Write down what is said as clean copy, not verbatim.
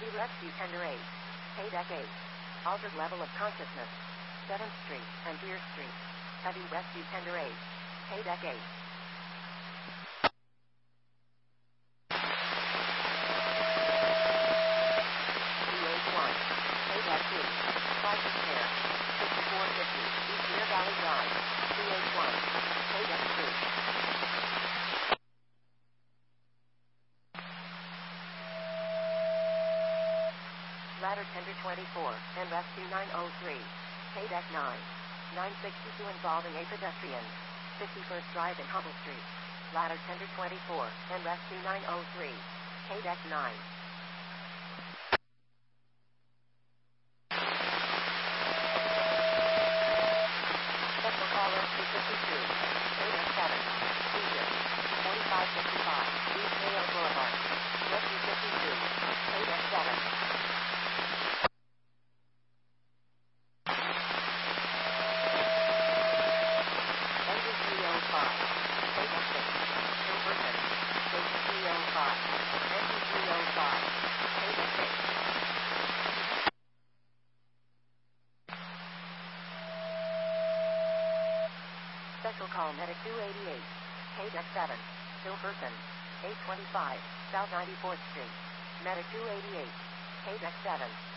Heavy Rescue Tender 8. Paydeck 8. Altered level of consciousness. 7th Street and Deer Street. Heavy Rescue Tender 8. Paydeck 8. DH1. Paydeck 2. Crisis Care. 5450 East Deer Valley Drive. DH1. Paydeck 2. Ladder Tender 24 and Rescue 903. Paydeck 9. 962 involving a pedestrian. 51st Drive and Hubble Street. Ladder Tender 24 and Rescue 903. Paydeck 9. Special call Rescue 52. Paydeck 7. Egypt. 4555 East Mayo Boulevard. Rescue 52. Paydeck 7. Paydeck 6. Hilberton. Station 305. Engine 305. Paydeck 6. Special call Medic 288. Paydeck 7. Hilberton. 825 South 94th Street. Medic 288. Paydeck 7.